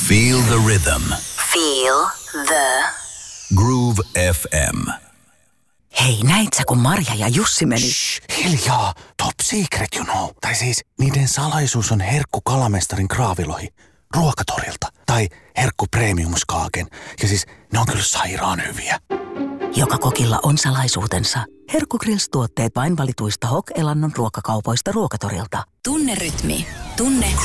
Feel the rhythm. Feel the Groove FM. Hei, näit sä, kun Marja ja Jussi meni? Shh, hiljaa. Top secret, you know. Tai siis, niiden salaisuus on herkku kalamestarin kraavilohi. Ruokatorilta. Tai herkku premiumskaaken. Ja siis, ne on kyllä sairaan hyviä. Joka kokilla on salaisuutensa. Herkku Grills-tuotteet vain valituista Hok-elannon ruokakaupoista Ruokatorilta. tunne rytmi. Tunne